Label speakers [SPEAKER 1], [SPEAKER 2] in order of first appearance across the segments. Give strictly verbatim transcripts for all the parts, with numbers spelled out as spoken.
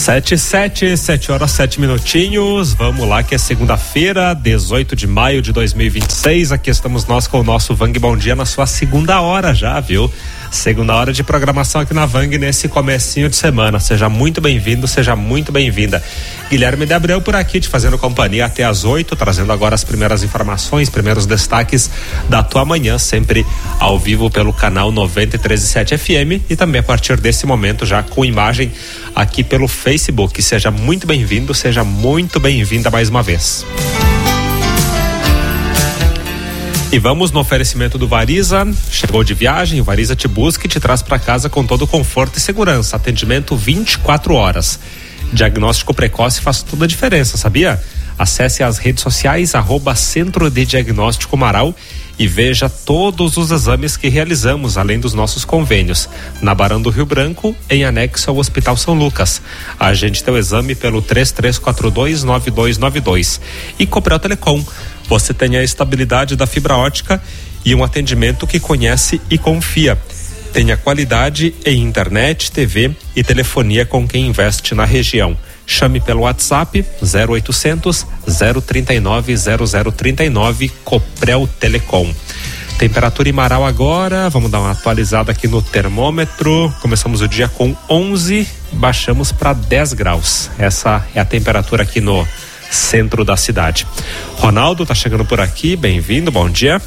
[SPEAKER 1] Sete, sete, sete horas, sete minutinhos. Vamos lá, que é segunda-feira, dezoito de maio de dois mil e vinte e seis. Aqui estamos nós com o nosso Vang Bom Dia na sua segunda hora já, viu? Segunda hora de programação aqui na Vang nesse comecinho de semana. Seja muito bem-vindo, seja muito bem-vinda. Guilherme de Abreu por aqui, te fazendo companhia até às oito, trazendo agora as primeiras informações, primeiros destaques da tua manhã, sempre ao vivo pelo canal noventa e três vírgula sete F M e também a partir desse momento já com imagem aqui pelo Facebook. Seja muito bem-vindo, seja muito bem-vinda mais uma vez. E vamos no oferecimento do Variza. Chegou de viagem, o Variza te busca e te traz para casa com todo conforto e segurança. Atendimento vinte e quatro horas. Diagnóstico precoce faz toda a diferença, sabia? Acesse as redes sociais, arroba Centro de Diagnóstico Marau e veja todos os exames que realizamos, além dos nossos convênios. Na Barão do Rio Branco, em anexo ao Hospital São Lucas. Agende teu exame pelo três três quatro dois, nove dois nove dois. E Coprel Telecom. Você tem a estabilidade da fibra ótica e um atendimento que conhece e confia. Tenha qualidade em internet, T V e telefonia com quem investe na região. Chame pelo WhatsApp zero oitocentos, zero trinta e nove, zero zero trinta e nove, Coprel Telecom. Temperatura em Marau agora, vamos dar uma atualizada aqui no termômetro. Começamos o dia com onze, baixamos para dez graus. Essa é a temperatura aqui no centro da cidade. Ronaldo tá chegando por aqui, bem-vindo, bom dia.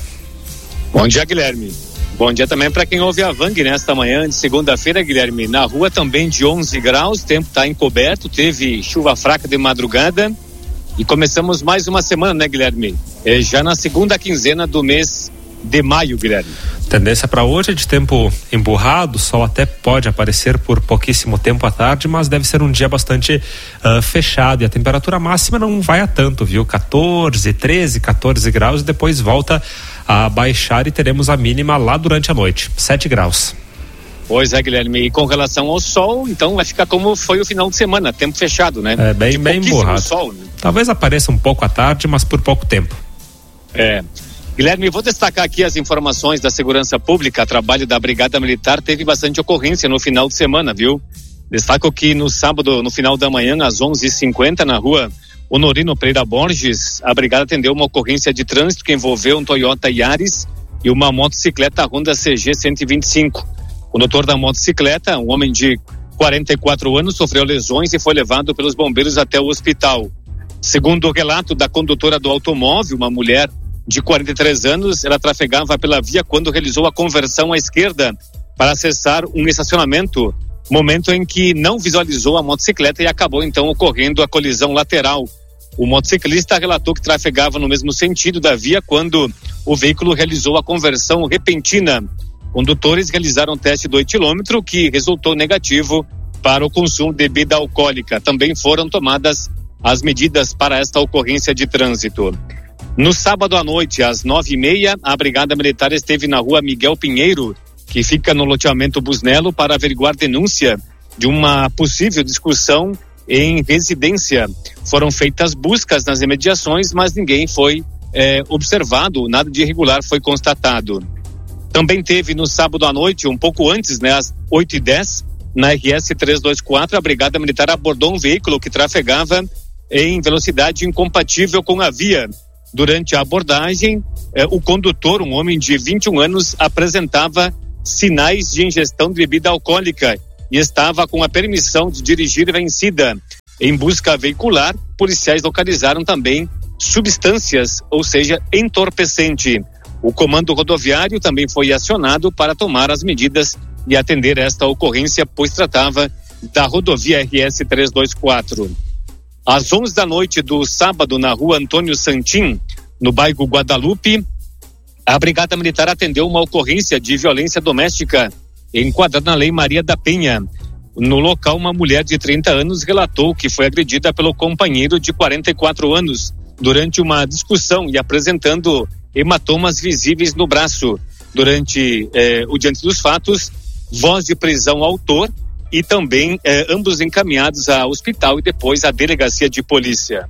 [SPEAKER 2] Bom dia, Guilherme. Bom dia também para quem ouve a Vang nesta manhã de segunda-feira, Guilherme. Na rua também de onze graus, o tempo está encoberto, teve chuva fraca de madrugada e começamos mais uma semana, né, Guilherme? É já na segunda quinzena do mês de maio, Guilherme.
[SPEAKER 1] Tendência para hoje é de tempo emburrado, o sol até pode aparecer por pouquíssimo tempo à tarde, mas deve ser um dia bastante uh, fechado e a temperatura máxima não vai a tanto, viu? quatorze, treze, quatorze graus e depois volta a baixar e teremos a mínima lá durante a noite, sete graus.
[SPEAKER 2] Pois é, Guilherme, e com relação ao sol, então vai ficar como foi o final de semana, tempo fechado, né?
[SPEAKER 1] É bem, bem emburrado.
[SPEAKER 2] Sol, né?
[SPEAKER 1] Talvez apareça um pouco à tarde, mas por pouco tempo.
[SPEAKER 2] É. Guilherme, vou destacar aqui as informações da segurança pública. Trabalho da Brigada Militar teve bastante ocorrência no final de semana, viu? Destaco que no sábado, no final da manhã, às onze e cinquenta, na rua Honorino Pereira Borges, a Brigada atendeu uma ocorrência de trânsito que envolveu um Toyota Yaris e uma motocicleta Honda C G cento e vinte e cinco. O condutor da motocicleta, um homem de quarenta e quatro anos, sofreu lesões e foi levado pelos bombeiros até o hospital. Segundo o relato da condutora do automóvel, uma mulher de quarenta e três anos, ela trafegava pela via quando realizou a conversão à esquerda para acessar um estacionamento, momento em que não visualizou a motocicleta e acabou então ocorrendo a colisão lateral. O motociclista relatou que trafegava no mesmo sentido da via quando o veículo realizou a conversão repentina. Condutores realizaram teste do etilômetro que resultou negativo para o consumo de bebida alcoólica. Também foram tomadas as medidas para esta ocorrência de trânsito. No sábado à noite, às nove e meia, a Brigada Militar esteve na rua Miguel Pinheiro, que fica no loteamento Busnello, para averiguar denúncia de uma possível discussão em residência. Foram feitas buscas nas imediações, mas ninguém foi é, observado, nada de irregular foi constatado. Também teve no sábado à noite, um pouco antes, né, às oito e dez, na R S trezentos e vinte e quatro, a Brigada Militar abordou um veículo que trafegava em velocidade incompatível com a via. Durante a abordagem, eh, o condutor, um homem de vinte e um anos, apresentava sinais de ingestão de bebida alcoólica e estava com a permissão de dirigir vencida. Em busca veicular, policiais localizaram também substâncias, ou seja, entorpecente. O comando rodoviário também foi acionado para tomar as medidas e atender esta ocorrência, pois tratava da rodovia R S trezentos e vinte e quatro. Às onze da noite do sábado, na rua Antônio Santim, no bairro Guadalupe, a Brigada Militar atendeu uma ocorrência de violência doméstica enquadrada na Lei Maria da Penha. No local, uma mulher de trinta anos relatou que foi agredida pelo companheiro de quarenta e quatro anos durante uma discussão e apresentando hematomas visíveis no braço. Durante eh, o diante dos fatos, voz de prisão ao autor e também eh, ambos encaminhados ao hospital e depois à delegacia de polícia.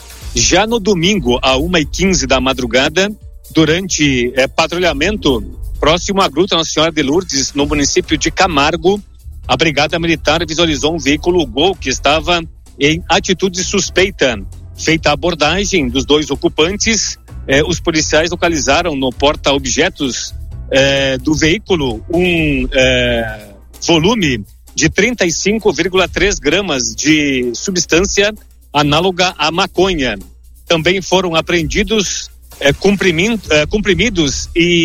[SPEAKER 2] Já no domingo, à uma e quinze da madrugada, durante eh, patrulhamento próximo à Gruta Nossa Senhora de Lourdes, no município de Camargo, a Brigada Militar visualizou um veículo Gol que estava em atitude suspeita. Feita a abordagem dos dois ocupantes, eh, os policiais localizaram no porta-objetos eh, do veículo um eh, volume de trinta e cinco vírgula três gramas de substância análoga à maconha. Também foram apreendidos eh, comprimidos, eh, comprimidos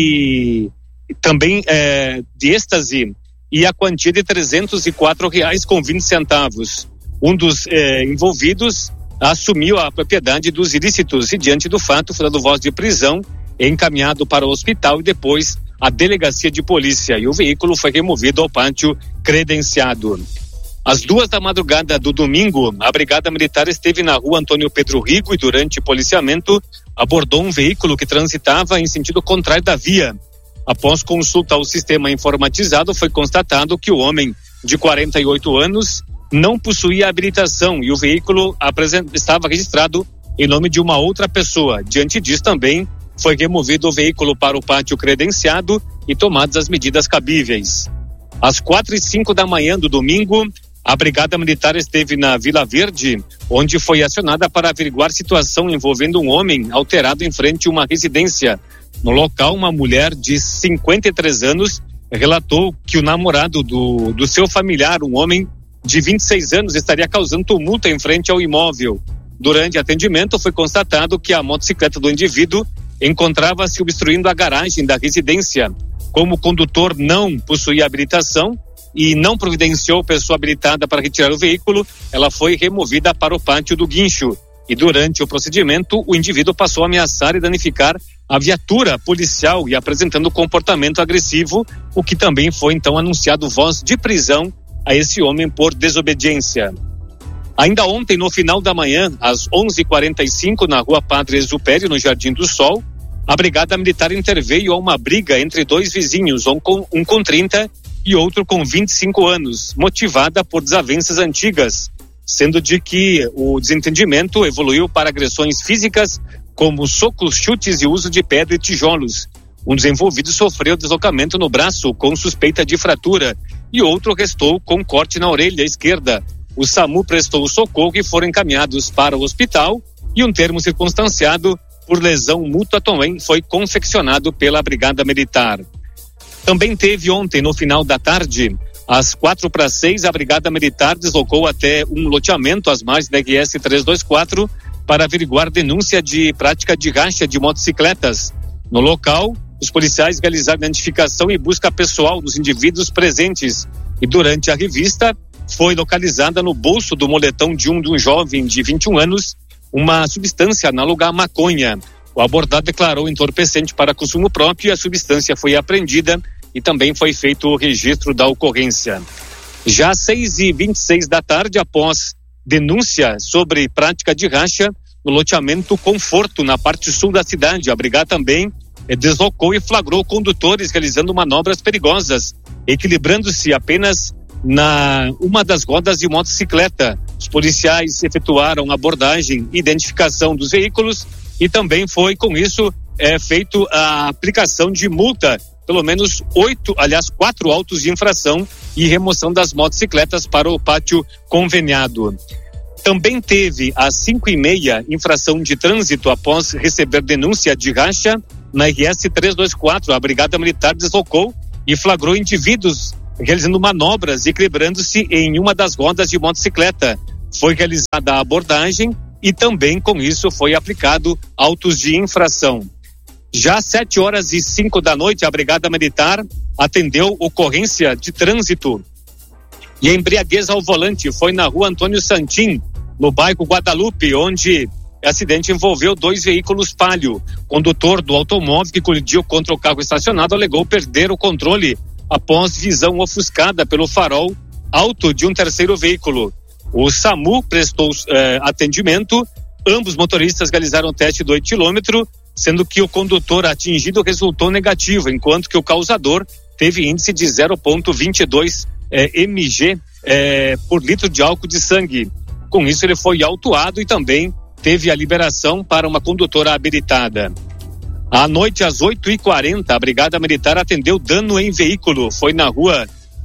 [SPEAKER 2] e também eh, de êxtase e a quantia de trezentos e quatro reais com vinte centavos. Um dos eh, envolvidos assumiu a propriedade dos ilícitos e, diante do fato, foi dado voz de prisão, encaminhado para o hospital e depois a delegacia de polícia, e o veículo foi removido ao pátio credenciado. Às duas da madrugada do domingo, a Brigada Militar esteve na rua Antônio Pedro Rigo e, durante policiamento, abordou um veículo que transitava em sentido contrário da via. Após consulta ao sistema informatizado, foi constatado que o homem, de quarenta e oito anos, não possuía habilitação e o veículo estava registrado em nome de uma outra pessoa. Diante disso, também foi removido o veículo para o pátio credenciado e tomadas as medidas cabíveis. Às quatro e cinco da manhã do domingo, a Brigada Militar esteve na Vila Verde, onde foi acionada para averiguar situação envolvendo um homem alterado em frente a uma residência. No local, uma mulher de cinquenta e três anos relatou que o namorado do, do seu familiar, um homem de vinte e seis anos, estaria causando tumulto em frente ao imóvel. Durante atendimento, foi constatado que a motocicleta do indivíduo encontrava-se obstruindo a garagem da residência. Como o condutor não possuía habilitação e não providenciou pessoa habilitada para retirar o veículo, ela foi removida para o pátio do guincho. E durante o procedimento, o indivíduo passou a ameaçar e danificar a viatura policial e apresentando comportamento agressivo, o que também foi então anunciado voz de prisão a esse homem por desobediência. Ainda ontem, no final da manhã, às onze e quarenta e cinco, na rua Padre Exupério, no Jardim do Sol, a Brigada Militar interveio a uma briga entre dois vizinhos, um com, um com trinta e outro com vinte e cinco anos, motivada por desavenças antigas, sendo de que o desentendimento evoluiu para agressões físicas, como socos, chutes e uso de pedra e tijolos. Um dos envolvidos sofreu deslocamento no braço com suspeita de fratura e outro restou com corte na orelha esquerda. O SAMU prestou socorro e foram encaminhados para o hospital, e um termo circunstanciado por lesão mútua também foi confeccionado pela Brigada Militar. Também teve ontem, no final da tarde, às quatro para seis, a Brigada Militar deslocou até um loteamento às margens da R S trezentos e vinte e quatro para averiguar denúncia de prática de racha de motocicletas. No local, os policiais realizaram identificação e busca pessoal dos indivíduos presentes, e durante a revista foi localizada no bolso do moletom de um, de um jovem de vinte e um anos uma substância análoga à maconha. O abordado declarou entorpecente para consumo próprio e a substância foi apreendida e também foi feito o registro da ocorrência. Já às seis e vinte e seis da tarde, após denúncia sobre prática de racha no loteamento Conforto, na parte sul da cidade, a Brigada também deslocou e flagrou condutores realizando manobras perigosas, equilibrando-se apenas na uma das rodas de motocicleta. Os policiais efetuaram abordagem e identificação dos veículos e também foi com isso é, feito a aplicação de multa, pelo menos oito, aliás, quatro autos de infração e remoção das motocicletas para o pátio conveniado. Também teve às cinco e meia infração de trânsito após receber denúncia de racha na R S trezentos e vinte e quatro. A Brigada Militar deslocou e flagrou indivíduos realizando manobras e equilibrando-se em uma das rodas de motocicleta. Foi realizada a abordagem e também com isso foi aplicado autos de infração. Já às sete horas e cinco da noite, a Brigada Militar atendeu ocorrência de trânsito e a embriaguez ao volante foi na rua Antônio Santim, no bairro Guadalupe, onde o acidente envolveu dois veículos Palio. O condutor do automóvel que colidiu contra o carro estacionado alegou perder o controle após visão ofuscada pelo farol alto de um terceiro veículo. O SAMU prestou eh, atendimento, ambos motoristas realizaram o teste do etilômetro, sendo que o condutor atingido resultou negativo, enquanto que o causador teve índice de zero vírgula vinte e dois eh, mililitros eh, por litro de álcool de sangue. Com isso, ele foi autuado e também teve a liberação para uma condutora habilitada. À noite, às oito e quarenta, a Brigada Militar atendeu dano em veículo. Foi na rua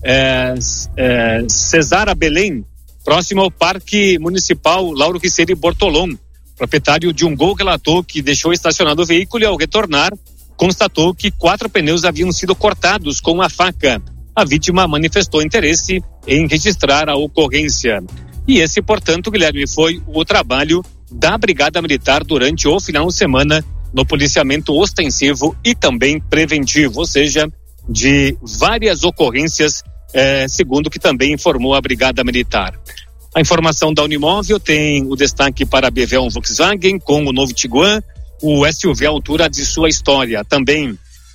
[SPEAKER 2] é, é, Cesara Belém, próximo ao Parque Municipal Lauro Quisseri Bortolom. Proprietário de um Gol relatou que deixou estacionado o veículo e, ao retornar, constatou que quatro pneus haviam sido cortados com uma faca. A vítima manifestou interesse em registrar a ocorrência. E esse, portanto, Guilherme, foi o trabalho da Brigada Militar durante o final de semana no policiamento ostensivo e também preventivo, ou seja, de várias ocorrências, eh, segundo que também informou a Brigada Militar. A informação da Unimóvel tem o destaque para a B V Volkswagen com o novo Tiguan, o S U V à altura de sua história. Também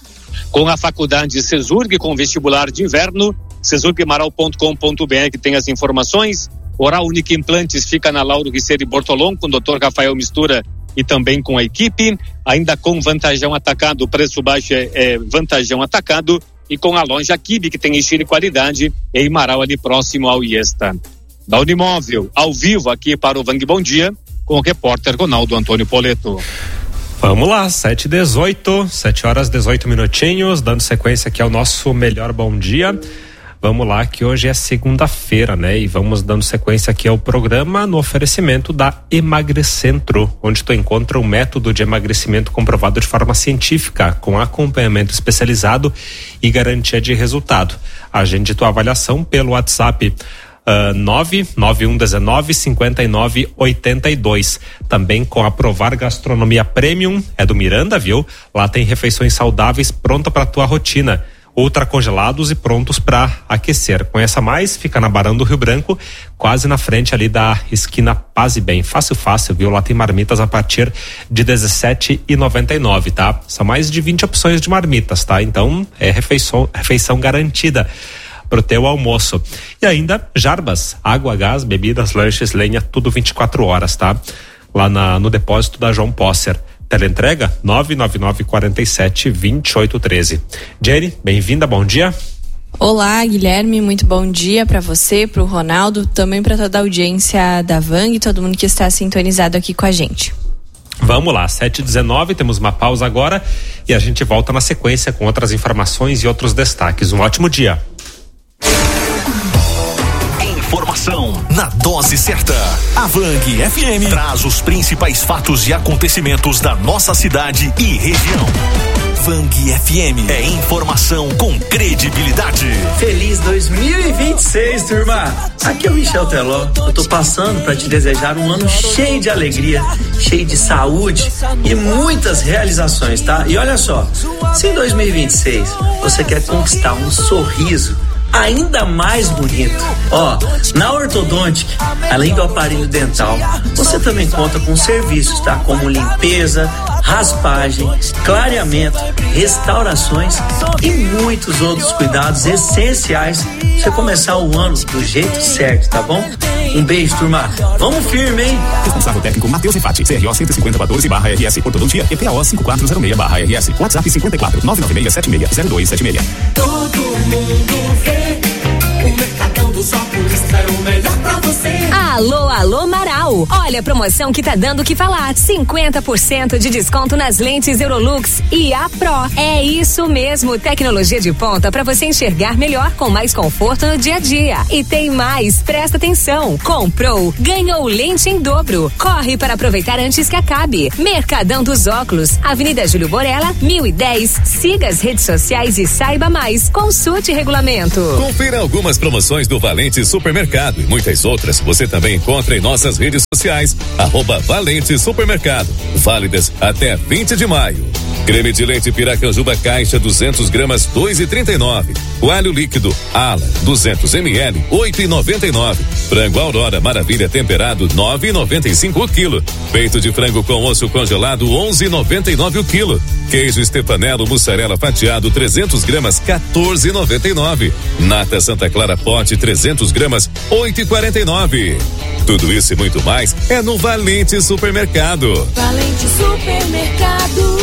[SPEAKER 2] com a Faculdade Cesurg, com vestibular de inverno, cesurgmaral ponto com ponto b r que tem as informações. Oral Única Implantes fica na Lauro Quisseri Bortolom com o doutor Rafael Mistura e também com a equipe. Ainda com Vantajão Atacado, o preço baixo é, é Vantajão Atacado, e com a loja Kibe, que tem estilo e qualidade, em Marau, ali próximo ao Iesta. Da Unimóvel, ao vivo aqui para o Vang Bom Dia, com o repórter Ronaldo Antônio Poleto.
[SPEAKER 1] Vamos lá, sete e dezoito, sete horas e dezoito minutinhos, dando sequência aqui ao nosso Melhor Bom Dia. Vamos lá, que hoje é segunda-feira, né? E vamos dando sequência aqui ao programa no oferecimento da Emagrecentro, onde tu encontra um método de emagrecimento comprovado de forma científica, com acompanhamento especializado e garantia de resultado. Agende tua avaliação pelo WhatsApp Uh, nove nove um um nove cinco nove oito dois. Também com a Provar Gastronomia Premium, é do Miranda, viu? Lá tem refeições saudáveis pronta para tua rotina, ultra congelados e prontos para aquecer. Conheça mais, fica na Barão do Rio Branco, quase na frente ali da esquina Paz e Bem. Fácil, fácil, viu? Lá tem marmitas a partir de dezessete reais e noventa e nove centavos, tá? São mais de vinte opções de marmitas, tá? Então é refeição, refeição garantida pro teu almoço. E ainda Jarbas, água, gás, bebidas, lanches, lenha, tudo vinte e quatro horas, tá? Lá na, no depósito da João Posser. Teleentrega nove nove nove quatro sete dois oito um três. Jenny, bem-vinda, bom dia.
[SPEAKER 3] Olá, Guilherme, muito bom dia para você, pro Ronaldo, também para toda a audiência da Vang e todo mundo que está sintonizado aqui com a gente.
[SPEAKER 1] Vamos lá, sete e dezenove, temos uma pausa agora e a gente volta na sequência com outras informações e outros destaques. Um ótimo dia.
[SPEAKER 4] Informação na dose certa. A Vang F M traz os principais fatos e acontecimentos da nossa cidade e região. Vang F M é informação com credibilidade.
[SPEAKER 5] Feliz dois mil e vinte e seis, turma. Aqui é o Michel Teló. Eu tô passando para te desejar um ano cheio de alegria, cheio de saúde e muitas realizações, tá? E olha só, se em dois mil e vinte e seis você quer conquistar um sorriso ainda mais bonito, ó, na Ortodontic, além do aparelho dental, você também conta com serviços, tá? Como limpeza, raspagem, clareamento, restaurações e muitos outros cuidados essenciais pra você começar o ano do jeito certo, tá bom? Um beijo, turma. Vamos firme, hein?
[SPEAKER 6] Responsável técnico Matheus Refati, C R O cento e cinquenta quatorze barra R S, Ortodontia, E P A O cinco quatro zero seis barra R S, WhatsApp cinquenta e quatro nove nove seis sete seis zero dois sete seis.
[SPEAKER 7] Todo mundo vê, o Mercadão dos Óculos é o melhor pra você.
[SPEAKER 8] Alô, alô, Marau. Olha a promoção que tá dando o que falar. cinquenta por cento de desconto nas lentes Eurolux e A Pro. É isso mesmo, tecnologia de ponta para você enxergar melhor com mais conforto no dia a dia. E tem mais, presta atenção. Comprou, ganhou lente em dobro. Corre para aproveitar antes que acabe. Mercadão dos Óculos, Avenida Júlio Borella, mil e dez. Siga as redes sociais e saiba mais. Consulte regulamento.
[SPEAKER 9] Confira algumas promoções do Valente Supermercado e muitas outras você também encontra em nossas redes sociais, arroba Valente Supermercado, válidas até vinte de maio. Creme de leite Piracanjuba Caixa duzentas gramas, dois e trinta e nove. Coalho líquido Ala duzentos mililitros, oito e noventa e nove. Frango Aurora Maravilha temperado, nove e noventa e cinco o quilo. Peito de frango com osso congelado, onze e noventa e nove o quilo. Queijo Stefanello mussarela fatiado trezentas gramas, quatorze e noventa e nove. Nata Santa Clara Pote trezentas gramas, oito e quarenta e nove. Tudo isso e muito mais é no Valente Supermercado.
[SPEAKER 7] Valente Supermercado.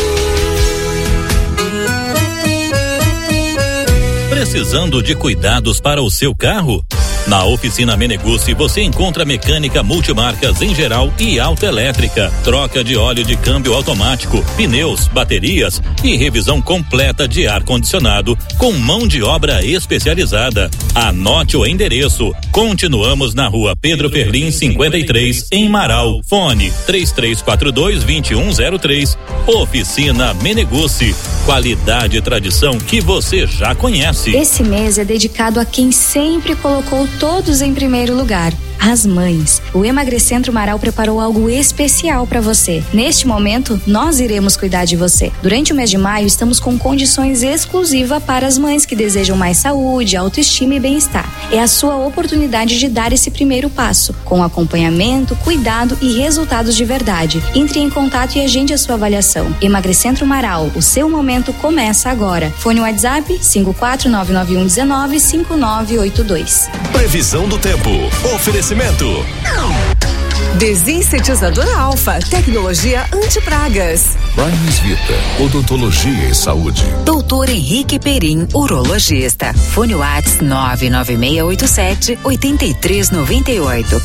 [SPEAKER 10] Precisando de cuidados para o seu carro? Na Oficina Meneguzzi você encontra mecânica multimarcas em geral e autoelétrica, troca de óleo de câmbio automático, pneus, baterias e revisão completa de ar-condicionado com mão de obra especializada. Anote o endereço. Continuamos na rua Pedro Perlim cinquenta e três, em Marau. Fone três três quatro dois, dois um zero três. Oficina Meneguzzi. Qualidade e tradição que você já conhece.
[SPEAKER 11] Esse mês é dedicado a quem sempre colocou todos em primeiro lugar. As mães. O Emagrecentro Marau preparou algo especial para você. Neste momento, nós iremos cuidar de você. Durante o mês de maio, estamos com condições exclusivas para as mães que desejam mais saúde, autoestima e bem-estar. É a sua oportunidade de dar esse primeiro passo, com acompanhamento, cuidado e resultados de verdade. Entre em contato e agende a sua avaliação. Emagrecentro Marau, o seu momento começa agora. Fone WhatsApp cinco quatro nove nove um um nove cinco nove oito dois.
[SPEAKER 4] Previsão do tempo. Oferecimento.
[SPEAKER 12] Desinsetizador Alfa, tecnologia antipragas.
[SPEAKER 13] Primes Vita, odontologia e saúde.
[SPEAKER 14] Doutor Henrique Perim, urologista. Fone Whats nove nove seis oito sete, oito três nove oito.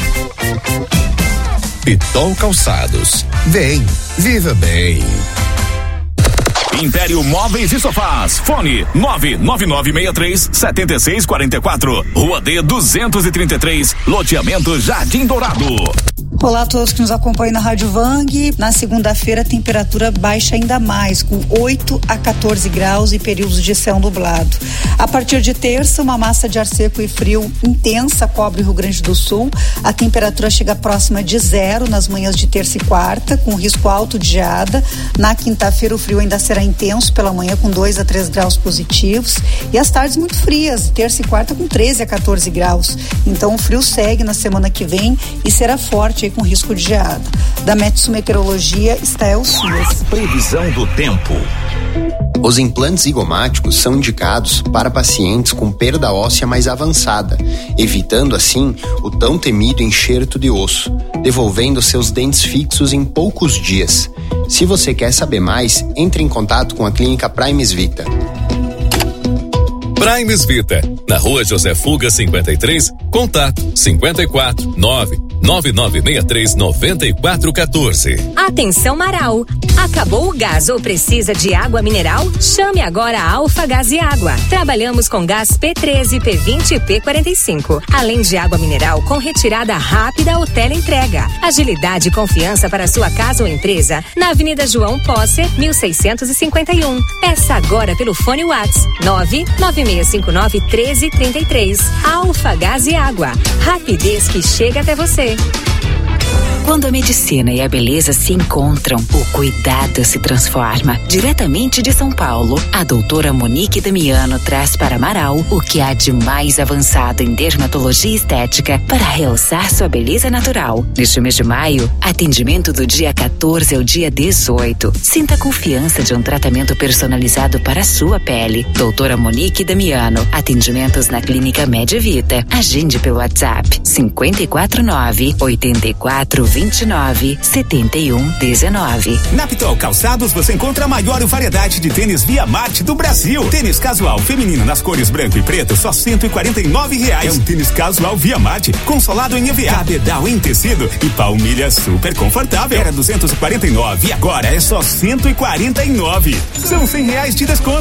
[SPEAKER 13] Pitol Calçados. Vem, viva bem.
[SPEAKER 4] Império Móveis e Sofás. Fone nove nove nove seis três, sete seis quatro quatro. Rua D duzentos e trinta e três, loteamento Jardim Dourado.
[SPEAKER 15] Olá a todos que nos acompanham na Rádio Vang. Na segunda-feira a temperatura baixa ainda mais, com oito a quatorze graus e períodos de céu nublado. A partir de terça, uma massa de ar seco e frio intensa cobre o Rio Grande do Sul. A temperatura chega próxima de zero nas manhãs de terça e quarta, com risco alto de geada. Na quinta-feira o frio ainda será intenso pela manhã, com dois a três graus positivos. E as tardes muito frias, terça e quarta com treze a quatorze graus. Então o frio segue na semana que vem e será forte com risco de geada. Da Metsu Meteorologia, Estael Suas.
[SPEAKER 4] Previsão do tempo.
[SPEAKER 16] Os implantes zigomáticos são indicados para pacientes com perda óssea mais avançada, evitando assim o tão temido enxerto de osso, devolvendo seus dentes fixos em poucos dias. Se você quer saber mais, entre em contato com a Clínica Primes Vita.
[SPEAKER 9] Primes Vita, na rua José Fuga cinquenta e três, contato cinquenta e quatro, nove nove nove seis três nove quatro um quatro.
[SPEAKER 8] Atenção Marau, acabou o gás ou precisa de água mineral? Chame agora a Alfa Gás e Água. Trabalhamos com gás P treze, P vinte e P quarenta e cinco, além de água mineral com retirada rápida ou teleentrega. Agilidade e confiança para sua casa ou empresa na Avenida João Posse, mil seiscentos e cinquenta e um. Peça agora pelo fone Whats nove nove seis cinco nove um três três três. Alfa Gás e Água, rapidez que chega até você.
[SPEAKER 14] Quando a medicina e a beleza se encontram, o cuidado se transforma. Diretamente de São Paulo, a doutora Monique Damiano traz para Marau o que há de mais avançado em dermatologia estética para realçar sua beleza natural. Neste mês de maio, atendimento do dia quatorze ao dia dezoito. Sinta a confiança de um tratamento personalizado para a sua pele. Doutora Monique Damiano, atendimentos na Clínica Medivita. Agende pelo WhatsApp cinco quatro nove, oito quatro, vinte e nove, setenta e um, dezenove.
[SPEAKER 6] Na Pitol Calçados você encontra a maior variedade de tênis Via Marte do Brasil. Tênis casual feminino nas cores branco e preto, só cento e quarenta e nove reais. É um tênis casual Via Marte, consolado em E V A, cabedal em tecido e palmilha super confortável. Era duzentos e quarenta e nove e agora é só cento e quarenta e nove. São cem reais de desconto.